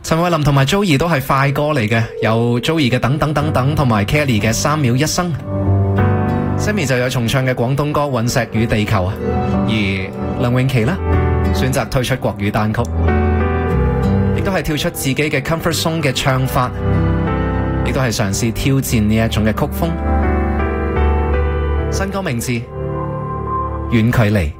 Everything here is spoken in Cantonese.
陳慧琳同埋 Joey 都係快歌嚟嘅，有 Joey 嘅等等等等，同埋 Kelly 嘅3秒一生。Sammy 就有重唱嘅廣東歌《隕石與地球》啊，而梁詠琪呢，選擇推出國語單曲，亦都係跳出自己嘅 comfort zone 嘅唱法，亦都係嘗試挑戰呢一種嘅曲風。新歌名字《遠距離》。